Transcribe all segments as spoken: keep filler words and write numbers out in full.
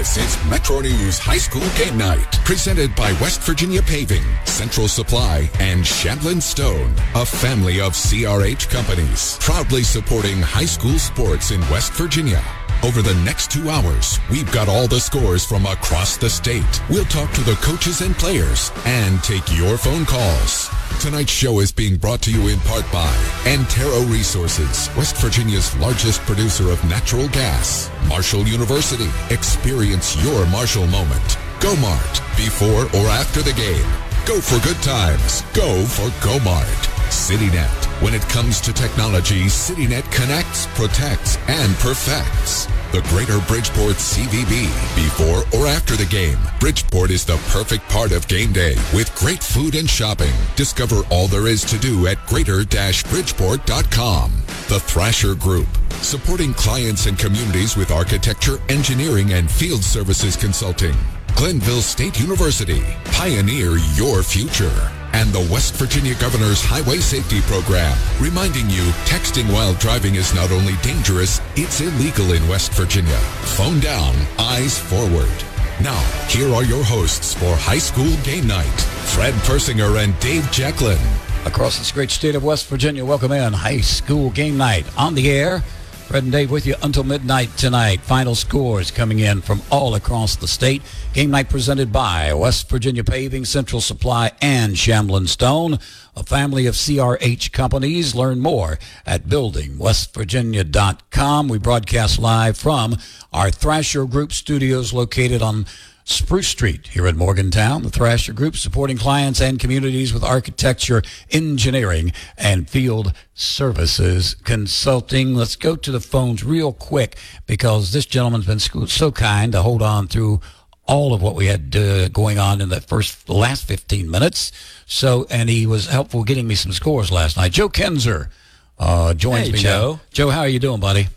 This is Metro News High School Game Night, presented by West Virginia Paving, Central Supply, and Shamblin Stone, a family of C R H companies, proudly supporting high school sports in West Virginia. Over the next two hours, we've got all the scores from across the state. We'll talk to the coaches and players and take your phone calls. Tonight's show is being brought to you in part by Antero Resources, West Virginia's largest producer of natural gas. Marshall University. Experience your Marshall moment. Go Mart. Before or after the game. Go for good times. Go for Go Mart. CityNet. When it comes to technology, CityNet connects, protects, and perfects. The Greater Bridgeport C V B. Before or after the game, Bridgeport is the perfect part of game day with great food and shopping. Discover all there is to do at greater bridgeport dot com. The Thrasher Group, supporting clients and communities with architecture, engineering, and field services consulting. Glenville State University, pioneer your future. And the West Virginia Governor's Highway Safety Program, reminding you texting while driving is not only dangerous, it's illegal in West Virginia. Phone down, eyes forward. Now, here are your hosts for High School Game Night, Fred Persinger and Dave Jacklin. Across this great state of West Virginia, welcome in High School Game Night. On the air, Fred and Dave with you until midnight tonight. Final scores coming in from all across the state. Game night presented by West Virginia Paving, Central Supply, and Shamblin Stone, a family of C R H companies. Learn more at building west virginia dot com. We broadcast live from our Thrasher Group studios located on Spruce Street here in Morgantown. The Thrasher Group supporting clients and communities with architecture, engineering, and field services consulting. Let's go to the phones real quick because this gentleman's been so kind to hold on through all of what we had uh, going on in the first, the last fifteen minutes. So, and he was helpful getting me some scores last night. Joe Kinzer uh, joins hey, me Joe. now. Joe, how are you doing, buddy?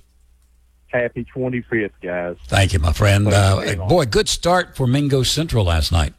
Happy twenty-fifth, guys. Thank you, my friend. Uh, boy, good start for Mingo Central last night.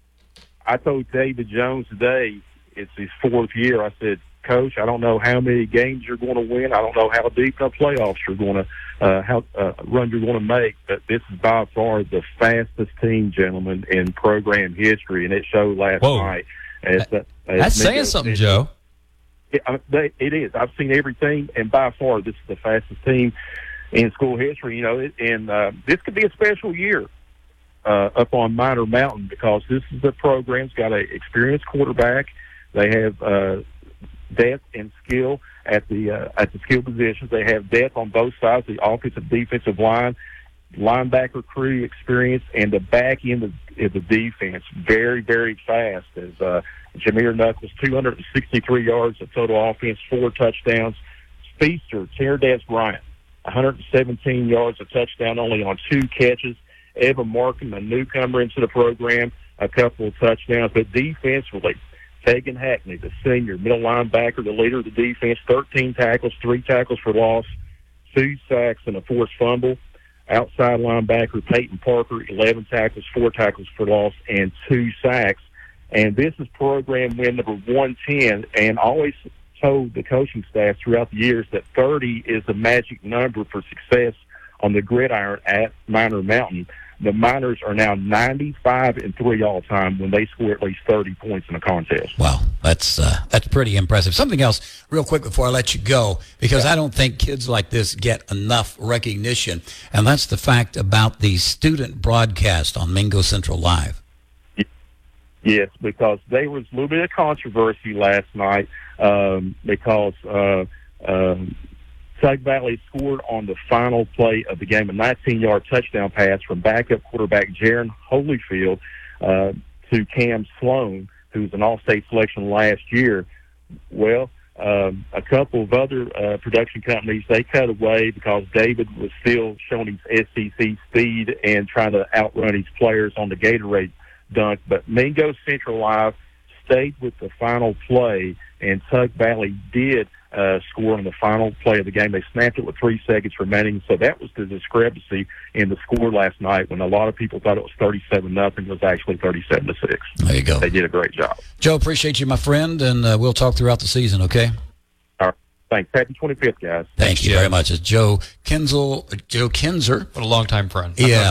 I told David Jones today, it's his fourth year. I said, Coach, I don't know how many games you're going to win. I don't know how deep the playoffs you're going to, uh, how uh, run you're going to make. But this is by far the fastest team, gentlemen, in program history, and it showed last Whoa. night. As, uh, as That's Mingo saying something, Central. Joe. It, I, they, it is. I've seen everything, and by far, this is the fastest team in school history. You know, it, and uh, this could be a special year uh, up on Minor Mountain because this is the program's got an experienced quarterback. They have uh, depth and skill at the uh, at the skill positions. They have depth on both sides, the offensive, defensive line, linebacker crew experience, and the back end of, of the defense. Very, very fast. As uh, Jameer Knuckles, two hundred sixty-three yards of total offense, four touchdowns. Speedster, Terradez Bryant, one hundred seventeen yards, a touchdown, only on two catches. Evan Markham, a newcomer into the program, a couple of touchdowns. But defensively, Tegan Hackney, the senior middle linebacker, the leader of the defense, thirteen tackles, three tackles for loss, two sacks, and a forced fumble. Outside linebacker Peyton Parker, eleven tackles, four tackles for loss, and two sacks. And this is program win number one ten, and always told the coaching staff throughout the years that thirty is the magic number for success on the gridiron at Minor Mountain. The Miners are now ninety-five and three all time when they score at least thirty points in a contest. Wow, that's uh, that's pretty impressive. Something else, real quick before I let you go, because yeah. I don't think kids like this get enough recognition, and that's the fact about the student broadcast on Mingo Central Live. Yes, because there was a little bit of controversy last night um, because uh, um, Tug Valley scored on the final play of the game, a nineteen-yard touchdown pass from backup quarterback Jaron Holyfield uh, to Cam Sloan, who was an all-state selection last year. Well, um, a couple of other uh, production companies, they cut away because David was still showing his S E C speed and trying to outrun his players on the Gatorade dunk. But Mingo Central Live stayed with the final play, and Tug Valley did uh, score on the final play of the game. They snapped it with three seconds remaining, so that was the discrepancy in the score last night when a lot of people thought it was thirty-seven nothing. It was actually thirty-seven to six. There you go. They did a great job. Joe, appreciate you, my friend, and uh, we'll talk throughout the season, okay? All right. Thanks. Happy twenty-fifth, guys. Thank you very much. It's Joe Kinzel, Joe Kinzer. What a longtime friend. Yeah.